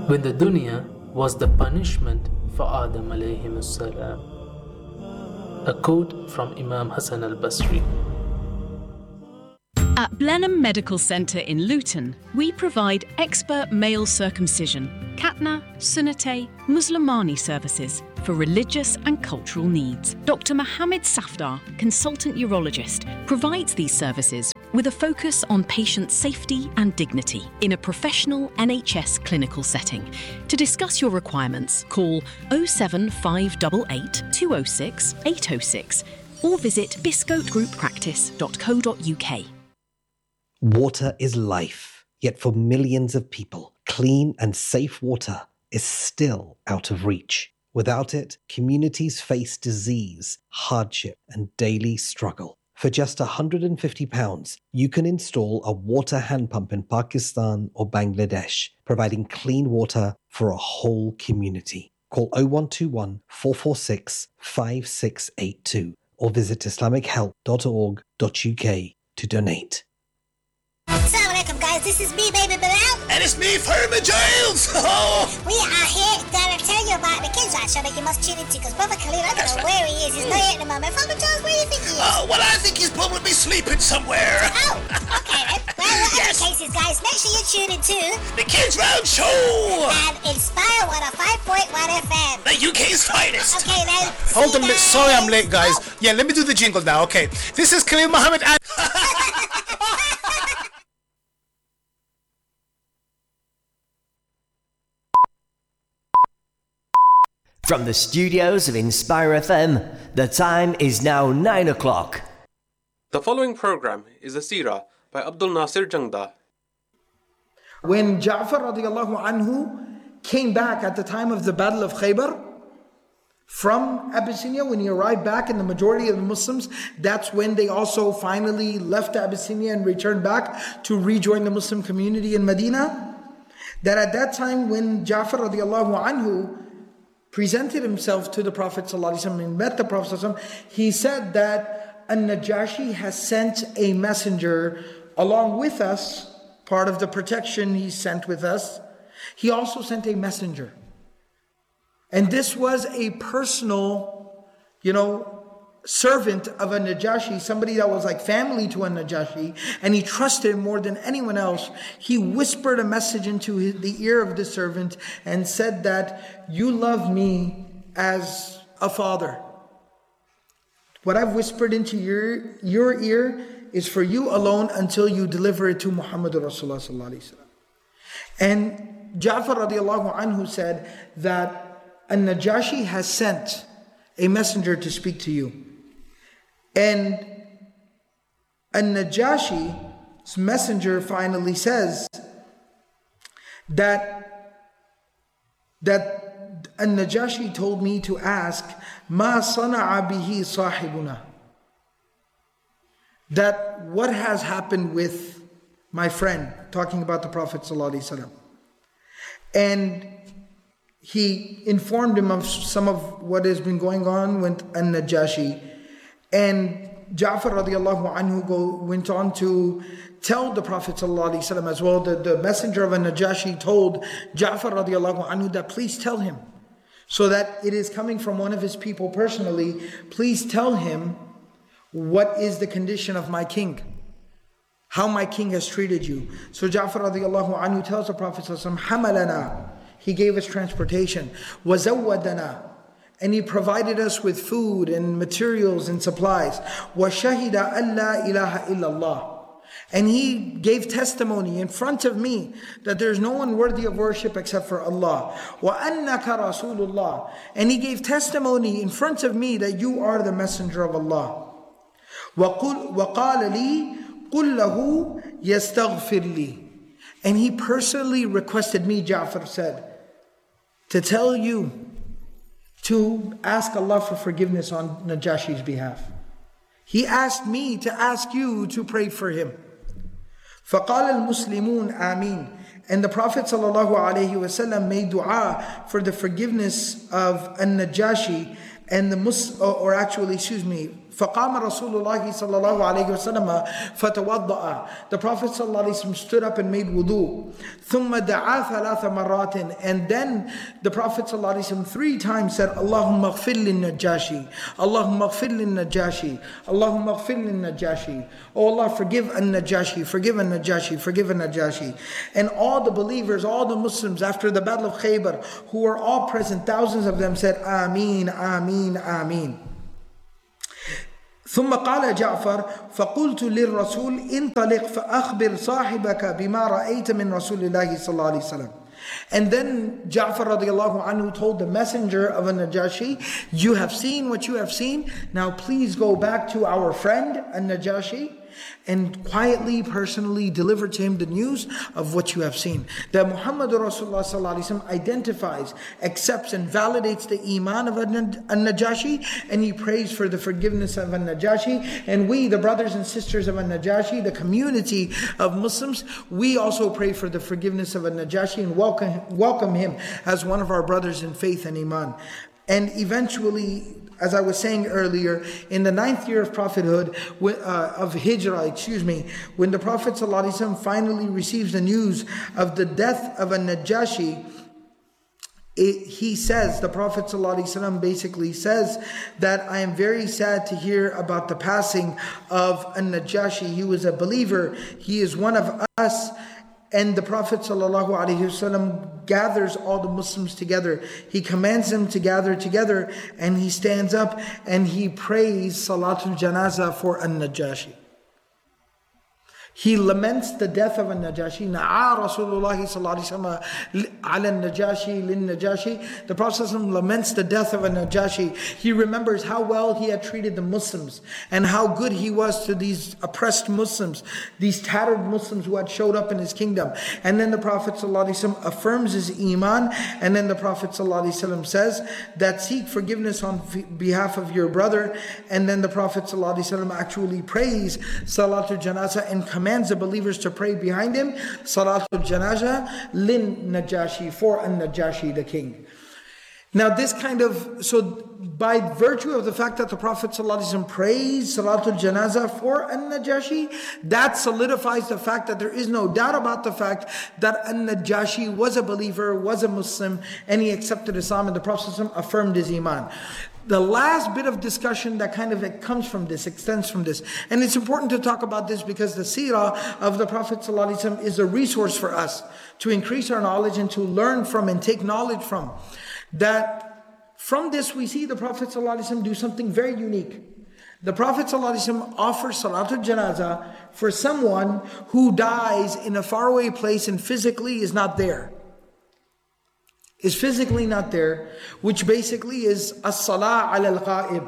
when the dunya was the punishment for Adam alayhi salam. A quote from Imam Hassan al-Basri. At Blenheim Medical Centre in Luton, we provide expert male circumcision, Khatna, Sunnate, Muslimani services for religious and cultural needs. Dr. Mohammed Safdar, consultant urologist, provides these services with a focus on patient safety and dignity in a professional NHS clinical setting. To discuss your requirements, call 07588 206 806 or visit biscotegroup.practice.co.uk. Water is life, yet for millions of people, clean and safe water is still out of reach. Without it, communities face disease, hardship, and daily struggle. For just £150, you can install a water hand pump in Pakistan or Bangladesh, providing clean water for a whole community. Call 0121 446 5682 or visit islamichealth.org.uk to donate. Assalamu alaikum, guys. This is me, Baby Bilal. And it's me, Farmer Giles. We are here to tell you about the kids' right show that you must tune into, because Brother Khalil, I don't know where he is. He's not here at the moment. Farmer Giles, where do you think he is? Well, I think he's probably sleeping somewhere. Oh, okay then. Well, whatever the case is, guys, make sure you tune into the Kids Round Show and Inspire 105.1 FM. The UK's finest. Okay then. Hold on a minute. Sorry I'm late, guys. Yeah, let me do the jingle now. Okay. This is Khalil Mohammed and... From the studios of Inspire FM, the time is now 9 o'clock. The following program is a seerah by Abdul Nasir Jangda. When Ja'far radiallahu anhu came back at the time of the Battle of Khaybar from Abyssinia, when he arrived back in the majority of the Muslims, that's when they also finally left Abyssinia and returned back to rejoin the Muslim community in Medina. That at that time when Ja'far radiallahu anhu presented himself to the Prophet ﷺ and met the Prophet ﷺ, he said that An-Najashi has sent a messenger along with us, part of the protection he sent with us. He also sent a messenger. And this was a personal, servant of a Najashi, somebody that was like family to a Najashi, and he trusted him more than anyone else. He whispered a message into the ear of the servant and said that you love me as a father. What I've whispered into your ear is for you alone until you deliver it to Muhammad Rasulullah sallallahu alaihi wasallam. And Ja'far radiallahu anhu said that An-Najashi has sent a messenger to speak to you. And An-Najashi's messenger finally says that An-Najashi told me to ask, Ma sana'a bihi sahibuna, that what has happened with my friend, talking about the Prophet ﷺ. And he informed him of some of what has been going on with An-Najashi. And Ja'far radiallahu anhu went on to tell the Prophet ﷺ as well. The messenger of An-Najashi told Ja'far radiallahu anhu that please tell him, so that it is coming from one of his people personally, please tell him what is the condition of my king, how my king has treated you. So Ja'far radiallahu anhu tells the Prophet ﷺ, Hamalana, he gave us transportation, وَزَوَّدَنَا, and he provided us with food and materials and supplies, وَشَهِدَ أَن لَا إِلَهَ إِلَّا اللَّهِ, and he gave testimony in front of me that there's no one worthy of worship except for Allah, وَأَنَّكَ رَسُولُ اللَّهِ, and he gave testimony in front of me that you are the messenger of Allah. وَقَالَ لِي قُلْ لَهُ يَسْتَغْفِرْ لِي, and he personally requested me, Ja'far said, to tell you to ask Allah for forgiveness on Najashi's behalf. He asked me to ask you to pray for him. فَقَالَ الْمُسْلِمُونَ آمين, and the Prophet ﷺ made dua for the forgiveness of An-Najashi and فقام رسول الله صلى الله عليه وسلم فتوضأ. The Prophet صلى الله عليه وسلم stood up and made wudu. ثم دعا ثلاث مرات. And then the Prophet صلى الله عليه وسلم 3 times said, اللهم اغفر للنجاشي, اللهم اغفر للنجاشي, اللهم اغفر للنجاشي. Oh Allah, forgive an-Najashi, forgive an-Najashi, forgive an-Najashi. And all the believers, all the Muslims after the battle of Khaybar, who were all present, thousands of them said, Ameen, Ameen, Ameen. ثم قال جعفر فقلت للرسول انطلق فأخبر صاحبك بما رأيت من رسول الله صلى الله عليه وسلم. And then Ja'far radiallahu anhu told the messenger of an-Najashi, you have seen what you have seen, now please go back to our friend an-Najashi and quietly, personally deliver to him the news of what you have seen. That Muhammad Rasulullah sallallahu alaihi wasallam identifies, accepts and validates the iman of an-Najashi, and he prays for the forgiveness of an-Najashi. And we, the brothers and sisters of an-Najashi, the community of Muslims, we also pray for the forgiveness of an-Najashi and welcome him as one of our brothers in faith and iman. And eventually, as I was saying earlier, in the 9th year of prophethood, of Hijrah, when the Prophet ﷺ finally receives the news of the death of an-Najashi, he says, the Prophet ﷺ basically says that I am very sad to hear about the passing of an-Najashi. He was a believer, he is one of us. And the Prophet ﷺ gathers all the Muslims together. He commands them to gather together, and he stands up and he prays Salatul Janazah for an-Najashi. He laments the death of an-Najashi. Na'a Rasulullah sallallahu alaihi wasallam ala an-Najashi lin-Najashi. The Prophet laments the death of an-Najashi. He remembers how well he had treated the Muslims and how good he was to these oppressed Muslims, these tattered Muslims who had showed up in his kingdom. And then the Prophet sallallahu alaihi wasallam affirms his iman. And then the Prophet sallallahu alaihi wasallam says that seek forgiveness on behalf of your brother. And then the Prophet sallallahu alaihi wasallam actually prays Salatul Janazah and commands the believers to pray behind him, Salatul Janazah lin Najashi, for an-Najashi, the king. Now this so by virtue of the fact that the Prophet ﷺ prays Salatul Janazah for an-Najashi, that solidifies the fact that there is no doubt about the fact that an-Najashi was a believer, was a Muslim, and he accepted Islam, and the Prophet ﷺ affirmed his iman. The last bit of discussion that comes from this, extends from this. And it's important to talk about this because the seerah of the Prophet ﷺ is a resource for us to increase our knowledge and to learn from and take knowledge from. That from this we see the Prophet ﷺ do something very unique. The Prophet ﷺ offers Salatul Janazah for someone who dies in a faraway place and physically is not there. Is physically not there, which basically is as-salah ala al-ghaib.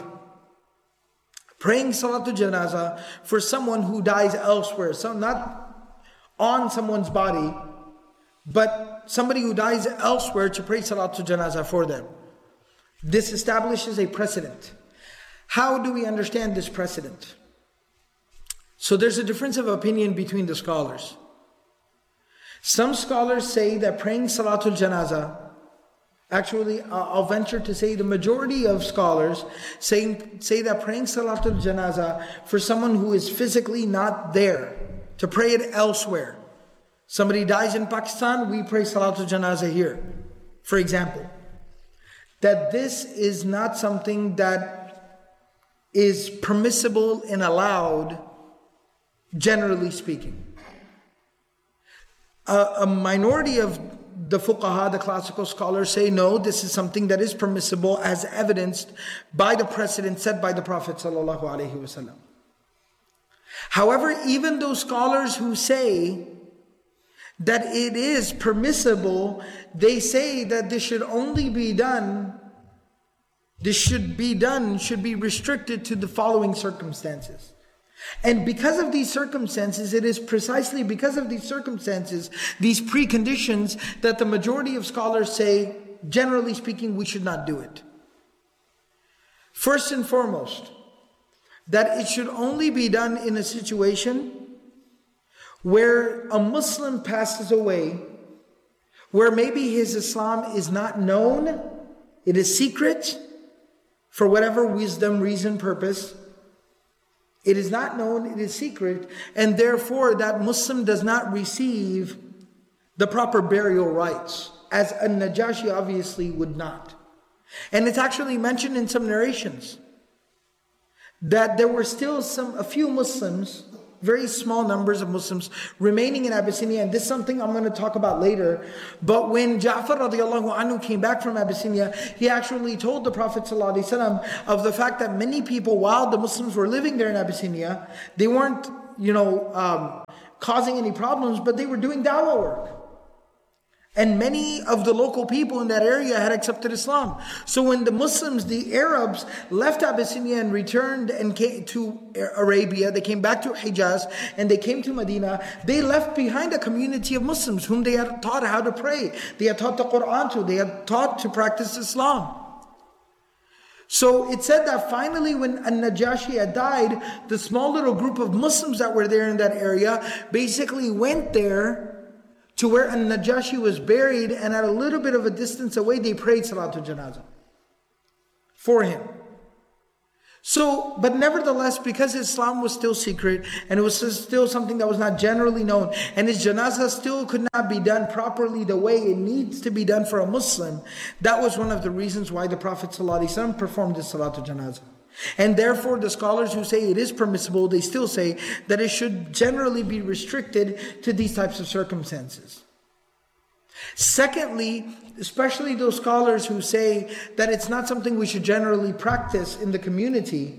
Praying Salatul Janazah for someone who dies elsewhere. So not on someone's body, but somebody who dies elsewhere to pray Salatul Janazah for them. This establishes a precedent. How do we understand this precedent? So there's a difference of opinion between the scholars. Some scholars say that praying Salatul Janazah, actually, I'll venture to say the majority of scholars say that praying Salatul Janazah for someone who is physically not there, to pray it elsewhere. Somebody dies in Pakistan, we pray Salatul Janazah here, for example. That this is not something that is permissible and allowed, generally speaking. A minority of the fuqaha, the classical scholars, say no, this is something that is permissible as evidenced by the precedent set by the Prophet ﷺ. However, even those scholars who say that it is permissible, they say that this should only be done, should be restricted to the following circumstances. And because of these circumstances, it is precisely because of these circumstances, these preconditions, that the majority of scholars say, generally speaking, we should not do it. First and foremost, that it should only be done in a situation where a Muslim passes away, where maybe his Islam is not known, it is secret, for whatever wisdom, reason, purpose, It is not known, it is secret, and therefore that Muslim does not receive the proper burial rites, as An-Najashi obviously would not. And it's actually mentioned in some narrations that there were still a few Muslims, very small numbers of Muslims remaining in Abyssinia, and this is something I'm going to talk about later. But when Ja'far radiallahu anhu came back from Abyssinia, he actually told the Prophet ﷺ of the fact that many people, while the Muslims were living there in Abyssinia, they weren't, causing any problems, but they were doing dawah work. And many of the local people in that area had accepted Islam. So when the Muslims, the Arabs, left Abyssinia and returned and came to Arabia, they came back to Hijaz and they came to Medina, they left behind a community of Muslims whom they had taught how to pray. They had taught the Quran to, they had taught to practice Islam. So it said that finally when An-Najashi had died, the small little group of Muslims that were there in that area basically went there to where An-Najashi was buried, and at a little bit of a distance away, they prayed Salatul Janazah for him. So, but nevertheless, because Islam was still secret, and it was still something that was not generally known, and his Janazah still could not be done properly the way it needs to be done for a Muslim, that was one of the reasons why the Prophet ﷺ performed the Salatul Janazah. And therefore the scholars who say it is permissible, they still say that it should generally be restricted to these types of circumstances. Secondly, especially those scholars who say that it's not something we should generally practice in the community,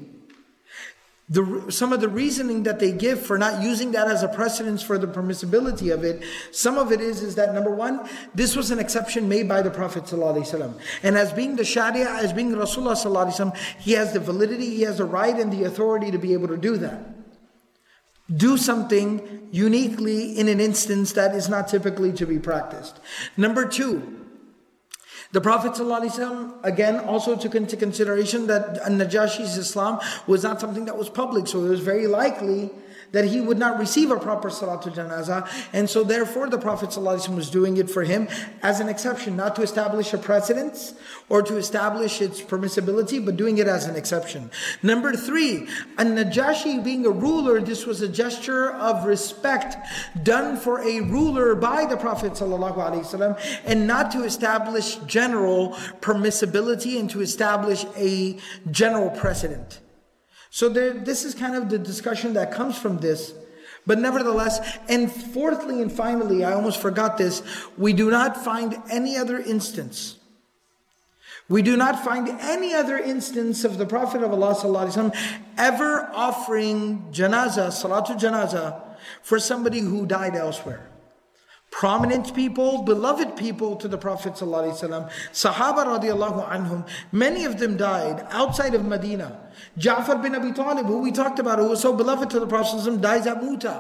some of the reasoning that they give for not using that as a precedence for the permissibility of it, some of it is that number one, this was an exception made by the Prophet ﷺ. And as being the Sharia, as being Rasulullah ﷺ, he has the validity, he has the right and the authority to be able to do that. Do something uniquely in an instance that is not typically to be practiced. Number two, the Prophet ﷺ, again, also took into consideration that An-Najashi's Islam was not something that was public, so it was very likely that he would not receive a proper Salatul Janazah, and so therefore the Prophet ﷺ was doing it for him as an exception, not to establish a precedence or to establish its permissibility, but doing it as an exception. Number three, An-Najashi being a ruler, this was a gesture of respect done for a ruler by the Prophet ﷺ, and not to establish general permissibility and to establish a general precedent. So this is kind of the discussion that comes from this. But nevertheless, and fourthly and finally, I almost forgot this, we do not find any other instance. We do not find any other instance of the Prophet of Allah ﷺ ever offering janazah, salatul janazah, for somebody who died elsewhere. Prominent people, beloved people to the Prophet ﷺ, Sahaba radiallahu anhum, many of them died outside of Medina. Ja'far bin Abi Talib, who we talked about, who was so beloved to the Prophet ﷺ, dies at Muta.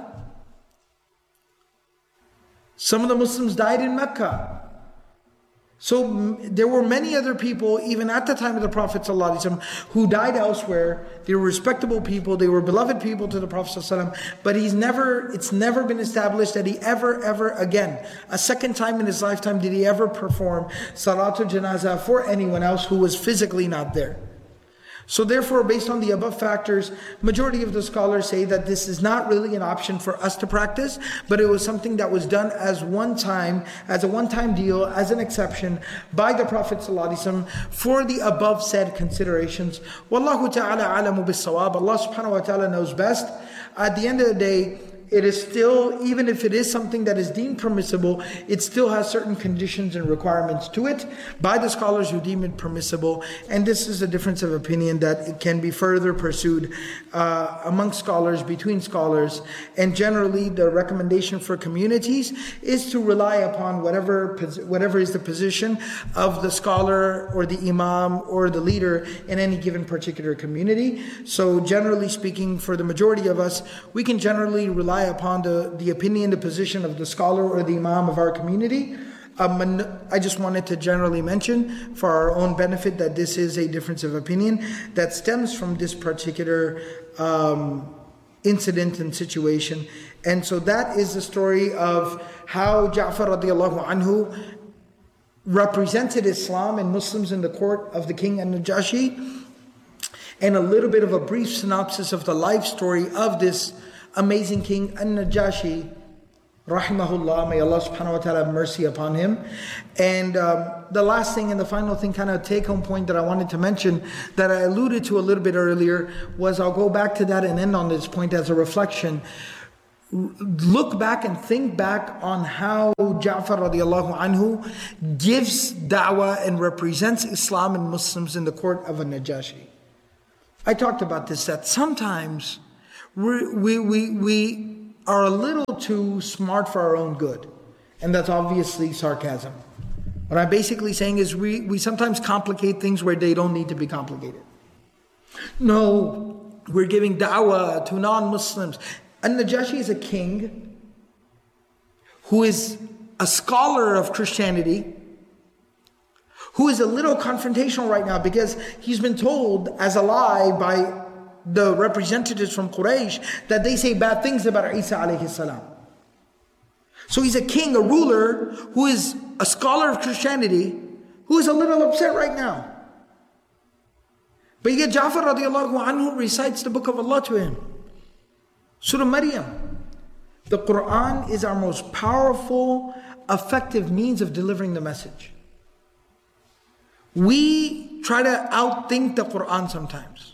Some of the Muslims died in Mecca. So there were many other people, even at the time of the Prophet ﷺ, who died elsewhere. They were respectable people, they were beloved people to the Prophet ﷺ, but it's never been established that he ever again, a second time in his lifetime, did he ever perform Salatul Janazah for anyone else who was physically not there. So therefore, based on the above factors, majority of the scholars say that this is not really an option for us to practice, but it was something that was done as a one-time deal, as an exception by the Prophet ﷺ for the above said considerations. Wallahu ta'ala alamu bis-sawab. Allah subhanahu wa ta'ala knows best. At the end of the day, it is still, even if it is something that is deemed permissible, it still has certain conditions and requirements to it by the scholars who deem it permissible. And this is a difference of opinion that it can be further pursued amongst scholars, between scholars. And generally the recommendation for communities is to rely upon whatever is the position of the scholar or the imam or the leader in any given particular community. So generally speaking, for the majority of us, we can generally rely upon the opinion, the position of the scholar or the imam of our community. I just wanted to generally mention for our own benefit that this is a difference of opinion that stems from this particular incident and situation. And so that is the story of how Ja'far radiallahu anhu represented Islam and Muslims in the court of the king An-Najashi. and a little bit of a brief synopsis of the life story of this amazing king, An-Najashi, rahimahullah, may Allah subhanahu wa ta'ala have mercy upon him. And the last thing and the final thing, kind of take home point that I wanted to mention, that I alluded to a little bit earlier, was I'll go back to that and end on this point as a reflection. Look back and think back on how Ja'far radiallahu anhu gives da'wah and represents Islam and Muslims in the court of a Najashi. I talked about this, that sometimes we are a little too smart for our own good. And that's obviously sarcasm. What I'm basically saying is we sometimes complicate things where they don't need to be complicated. No, we're giving da'wah to non-Muslims. An-Najashi is a king who is a scholar of Christianity, who is a little confrontational right now because he's been told as a lie by the representatives from Quraysh that they say bad things about Isa alayhi salam. So he's a king, a ruler, who is a scholar of Christianity, who is a little upset right now. But yet Ja'far radiallahu anhu recites the book of Allah to him. Surah Maryam. The Quran is our most powerful, effective means of delivering the message. We try to outthink the Quran sometimes.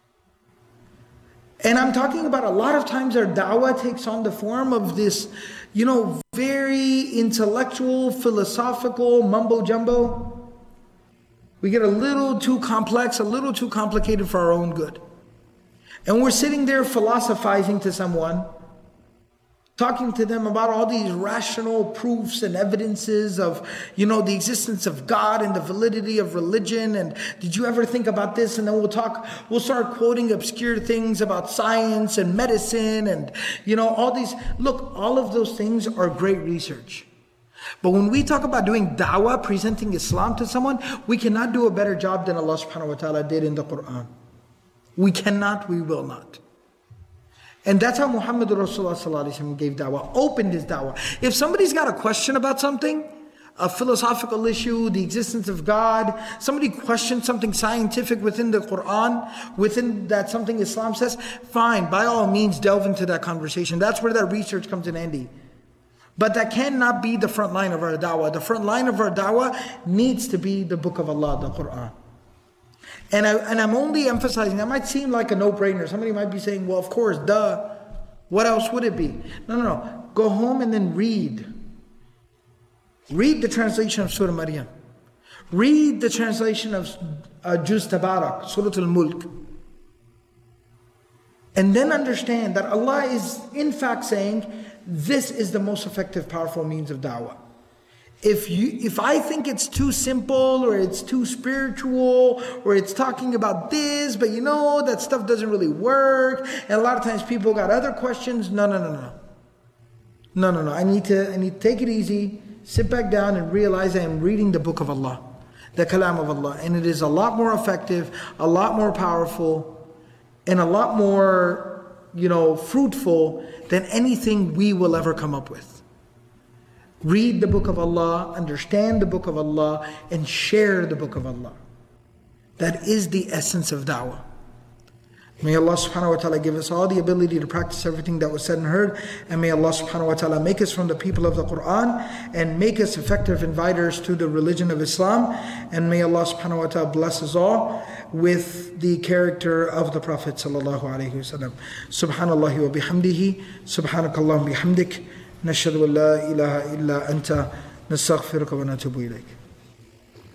And I'm talking about a lot of times our da'wah takes on the form of this, very intellectual, philosophical mumbo jumbo. We get a little too complex, a little too complicated for our own good. And we're sitting there philosophizing to someone, talking to them about all these rational proofs and evidences of, the existence of God and the validity of religion. And did you ever think about this? And then we'll start quoting obscure things about science and medicine and, all these. Look, all of those things are great research. But when we talk about doing da'wah, presenting Islam to someone, we cannot do a better job than Allah subhanahu wa ta'ala did in the Quran. We cannot, we will not. And that's how Muhammad Rasulullah gave da'wah, opened his da'wah. If somebody's got a question about something, a philosophical issue, the existence of God, somebody questions something scientific within the Quran, within that something Islam says, fine, by all means delve into that conversation. That's where that research comes in handy. But that cannot be the front line of our da'wah. The front line of our da'wah needs to be the book of Allah, the Quran. And I'm only emphasizing, that might seem like a no-brainer. Somebody might be saying, well, of course, duh. What else would it be? No. Go home and then read. Read the translation of Surah Maryam. Read the translation of Juz Tabarak, Surah Al-Mulk. And then understand that Allah is in fact saying, this is the most effective, powerful means of da'wah. If I think it's too simple or it's too spiritual or it's talking about this, but that stuff doesn't really work, and a lot of times people got other questions. No. I need to take it easy, sit back down and realize I am reading the book of Allah, the kalam of Allah, and it is a lot more effective, a lot more powerful, and a lot more, fruitful than anything we will ever come up with. Read the book of Allah, understand the book of Allah, and share the book of Allah. That is the essence of da'wah. May Allah subhanahu wa ta'ala give us all the ability to practice everything that was said and heard. And may Allah subhanahu wa ta'ala make us from the people of the Quran and make us effective inviters to the religion of Islam. And may Allah subhanahu wa ta'ala bless us all with the character of the Prophet sallallahu alayhi wa sallam. Subhanallahi wa bihamdihi. Subhanakallahum bihamdik. نشهد أن لا إله إلا أنت نستغفرك ونتوب إليك